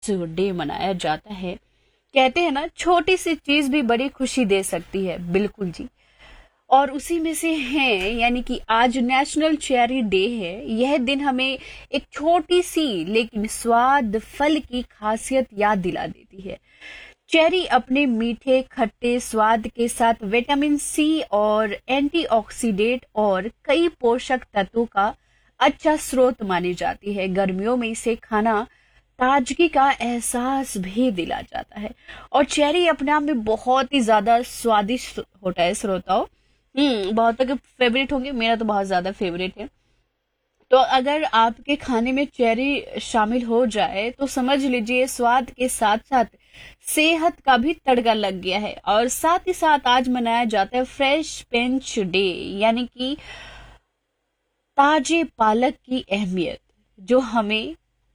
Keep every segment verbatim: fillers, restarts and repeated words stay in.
Day मनाया जाता है। कहते हैं ना, छोटी सी चीज भी बड़ी खुशी दे सकती है। बिल्कुल जी। और उसी में से है, यानी कि आज नेशनल चेरी डे है। यह दिन हमें एक छोटी सी लेकिन स्वाद फल की खासियत याद दिला देती है। चेरी अपने मीठे खट्टे स्वाद के साथ विटामिन सी और एंटीऑक्सीडेंट और कई पोषक तत्वों का अच्छा स्रोत मानी जाती है। गर्मियों में इसे खाना ताजगी का एहसास भी दिला जाता है। और चेरी अपने आप में बहुत ही ज्यादा स्वादिष्ट होता है श्रोताओ। हम्म बहुत के फेवरेट होंगे, मेरा तो बहुत ज्यादा फेवरेट है। तो अगर आपके खाने में चेरी शामिल हो जाए तो समझ लीजिए स्वाद के साथ साथ सेहत का भी तड़का लग गया है। और साथ ही साथ आज मनाया जाता है फ्रेश पिंच डे, यानी कि ताजे पालक की अहमियत, जो हमें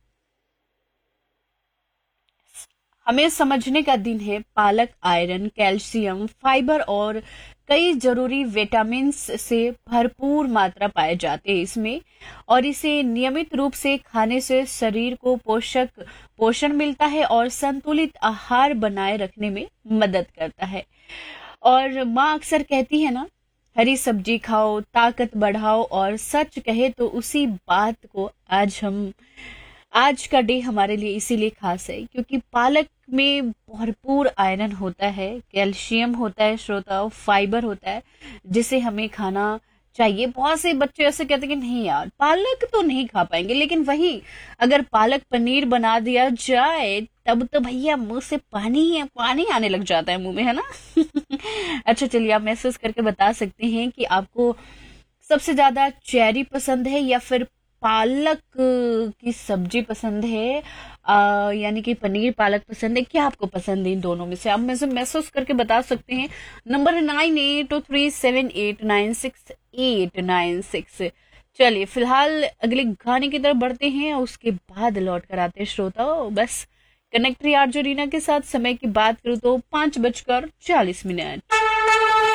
हमें समझने का दिन है। पालक आयरन, कैल्शियम, फाइबर और कई जरूरी विटामिन से भरपूर मात्रा पाए जाते हैं इसमें। और इसे नियमित रूप से खाने से शरीर को पोषक पोषण मिलता है और संतुलित आहार बनाए रखने में मदद करता है। और माँ अक्सर कहती है ना, हरी सब्जी खाओ, ताकत बढ़ाओ। और सच कहे तो उसी बात को आज हम आज का डे हमारे लिए इसीलिए खास है क्योंकि पालक में भरपूर आयरन होता है, कैल्शियम होता है श्रोताओं, फाइबर होता है, जिसे हमें खाना चाहिए। बहुत से बच्चे ऐसे कहते हैं कि नहीं यार पालक तो नहीं खा पाएंगे, लेकिन वही अगर पालक पनीर बना दिया जाए तब तो भैया मुंह से पानी है पानी आने लग जाता है मुंह में, है ना। अच्छा चलिए, आप मैसेज करके बता सकते हैं कि आपको सबसे ज्यादा चेरी पसंद है या फिर पालक की सब्जी पसंद है, आ, यानी कि पनीर पालक पसंद है। क्या आपको पसंद है इन दोनों में से? आप मुझे मैसेज करके बता सकते हैं। Number nine eight to three seven eight nine six eight nine six. चलिए फिलहाल अगले गाने की तरफ बढ़ते हैं, उसके बाद लौट कर आते हैं श्रोताओ। बस कनेक्टरी आरजो रीना के साथ समय की बात करूँ तो पांच बजकर चालीस मिनट।